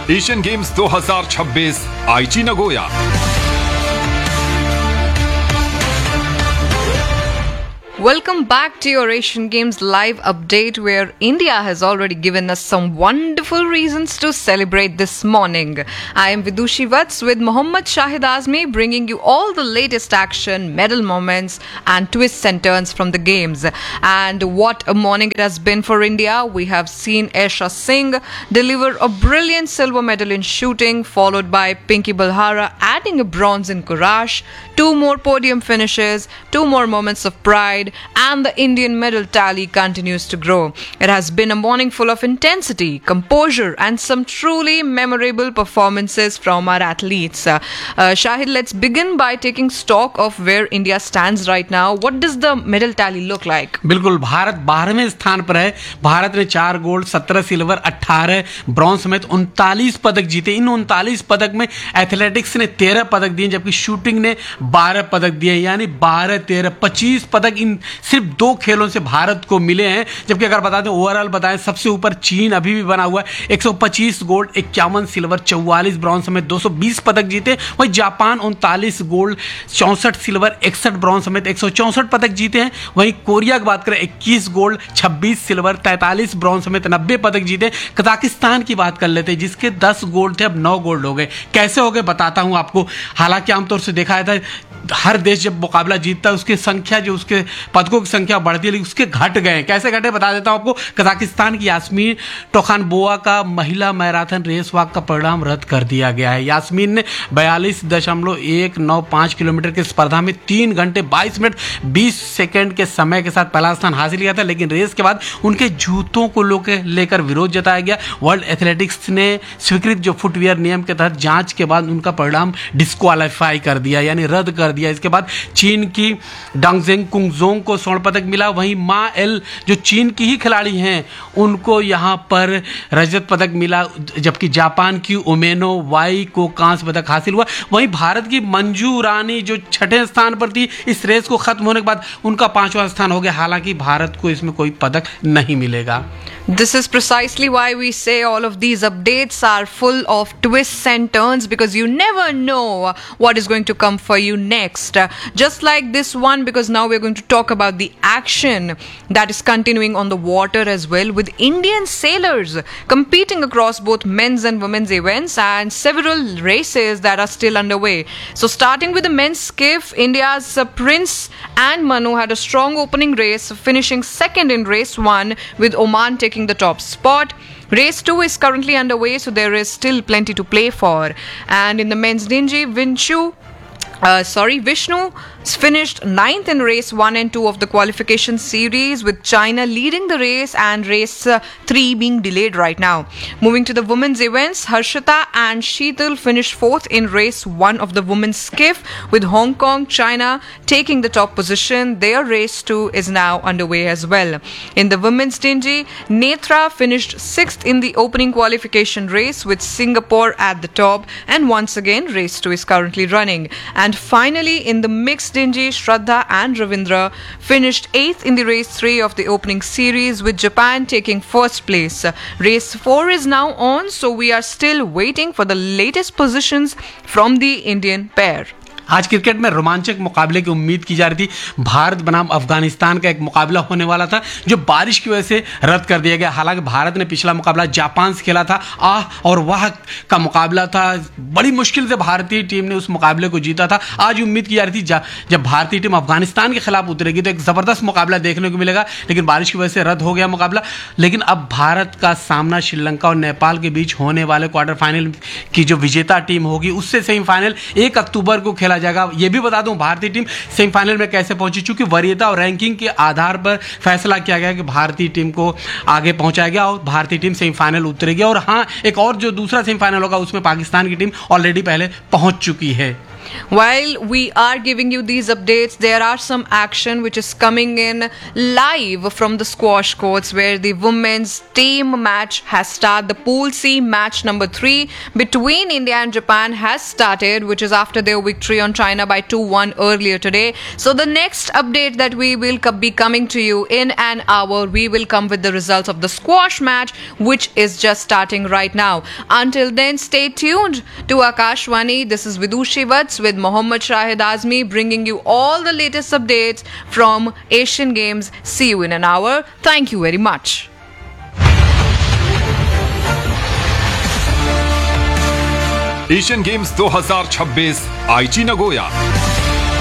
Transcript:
Asian games 2026 आईची Nagoya. Welcome back to your Asian Games live update, where India has already given us some wonderful reasons to celebrate this morning. I am Vidushi Vats with Mohammad Shahid Azmi, bringing you all the latest action, medal moments and twists and turns from the games. And what a morning it has been for India. We have seen Esha Singh deliver a brilliant silver medal in shooting, followed by Pinky Balhara adding a bronze in Courage, 2 more podium finishes, 2 more moments of pride, and the Indian medal tally continues to grow. It has been a morning full of intensity, composure, and some truly memorable performances from our athletes. Shahid, let's begin by taking stock of where India stands right now. What does the medal tally look like? बिल्कुल, भारत 12वें स्थान पर है। भारत ने 4 gold, 17 silver, 18 bronze समेत 39 पदक जीते। इन 39 पदक में एथलेटिक्स ने 13 पदक दिए, जबकि शूटिंग ने 12 पदक दिए, यानी 12, 13, 25 पदक इन सिर्फ 2 खेलों से भारत को मिले हैं। जबकि अगर बता दें, ओवरऑल बताएं, सबसे ऊपर चीन अभी भी बना हुआ है, 125 गोल्ड, 51 सिल्वर, 44 ब्रॉन्ज समेत 220 पदक जीते। वहीं जापान 39 गोल्ड, 64 सिल्वर, 61 ब्रॉन्ज समेत 164 पदक जीते हैं। वहीं कोरिया की बात करें, 21 गोल्ड, 26 सिल्वर, 43 ब्रॉन्ज समेत 90 पदक जीते। कजाकिस्तान की बात कर लेते हैं, जिसके 10 गोल्ड थे, अब 9 गोल्ड हो गए। कैसे हो गए बताता हूं आपको। हालांकि आमतौर से देखा जाता है, हर देश जब मुकाबला जीतता है, उसकी संख्या, जो उसके पदकों की संख्या बढ़ती है, लेकिन उसके घट गए। कैसे घटे बता देता हूं आपको। कजाकिस्तान की यास्मीन टोखानबोवा का महिला मैराथन रेस वॉक का परिणाम रद्द कर दिया गया है। यास्मीन ने 42.195 किलोमीटर की स्पर्धा में 3 घंटे 22 मिनट 20 सेकेंड के समय के साथ पहला स्थान हासिल किया था, लेकिन रेस के बाद उनके जूतों को लेकर विरोध जताया गया। वर्ल्ड एथलेटिक्स ने स्वीकृत जो फुटवियर नियम के तहत जांच के बाद उनका परिणाम डिस्क्वालीफाई कर दिया, यानी रद्द कर दिया। इसके बाद चीन की डांगजेंग कुंगजोंग को स्वर्ण पदक मिला। वहीं मा एल, जो चीन की ही खिलाड़ी हैं, उनको यहां पर रजत पदक मिला, जबकि जापान की उमेनो वाई को कांस्य पदक हासिल हुआ। वहीं भारत की मंजू रानी जो 6ठे स्थान पर थी, इस रेस को खत्म होने के बाद उनका 5वां स्थान हो गया। हालांकि भारत को इसमें कोई पदक नहीं मिलेगा। This is precisely why we say all of these updates are full of twists and turns, because you never know what is going to come for you next. Just like this one, because now we're going to talk about the action that is continuing on the water as well, with Indian sailors competing across both men's and women's events, and several races that are still underway. So starting with the men's skiff, India's Prince and Manu had a strong opening race, finishing second in race 1, with Oman taking the top spot. Race 2 is currently underway, so there is still plenty to play for. And in the men's dinghy, Vishnu finished 9th in race 1 and 2 of the qualification series, with China leading the race and race 3 being delayed right now. Moving to the women's events, Harshita and Sheetal finished 4th in race 1 of the women's skiff, with Hong Kong, China taking the top position. Their race 2 is now underway as well. In the women's dinghy, Netra finished 6th in the opening qualification race, with Singapore at the top, and once again race 2 is currently running. And finally, in the mixed dinghy, Shraddha and Ravindra finished 8th in the race 3 of the opening series, with Japan taking first place. Race 4 is now on, so we are still waiting for the latest positions from the Indian pair. आज cricket में रोमांचक मुकाबले की उम्मीद की जा रही थी। भारत बनाम अफगानिस्तान का एक मुकाबला होने वाला था, जो बारिश की वजह से रद्द कर दिया गया। हालांकि भारत ने पिछला मुकाबला जापान से खेला था, और वह का मुकाबला था। बड़ी मुश्किल से भारतीय टीम ने उस मुकाबले को जीता था। आज उम्मीद की जा रही थी जब भारतीय टीम अफगानिस्तान के खिलाफ उतरेगी तो एक जबरदस्त मुकाबला देखने को मिलेगा, लेकिन बारिश की वजह से रद्द हो गया मुकाबला। लेकिन अब भारत का सामना श्रीलंका और नेपाल के बीच होने वाले क्वार्टर फाइनल की जो विजेता टीम होगी, उससे सेमीफाइनल 1 अक्टूबर को खेला जाएगा। ये भी बता दूं, भारतीय टीम सेमीफाइनल में कैसे पहुंची, चूंकि वरीयता और रैंकिंग के आधार पर फैसला किया गया कि भारतीय टीम को आगे पहुंचाया गया और भारतीय टीम सेमीफाइनल उतरेगी। और हाँ, एक और जो दूसरा सेमीफाइनल होगा, उसमें पाकिस्तान की टीम ऑलरेडी पहले पहुंच चुकी है। While we are giving you these updates, there are some action which is coming in live from the squash courts, where the women's team match has started. The Pool C match number 3 between India and Japan has started, which is after their victory on China by 2-1 earlier today. So the next update that we will be coming to you in an hour, we will come with the results of the squash match, which is just starting right now. Until then, stay tuned to Akashwani. This is Vidushi Vats with Mohammad Shahid Azmi, bringing you all the latest updates from Asian Games. See you in an hour. Thank you very much. Asian games 2026 आईची Nagoya.